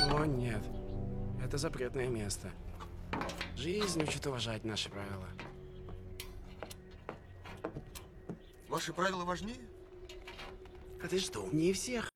О, нет. Это запретное место. Жизнь учит уважать наши правила. Ваши правила важнее? А ты что, умнее всех?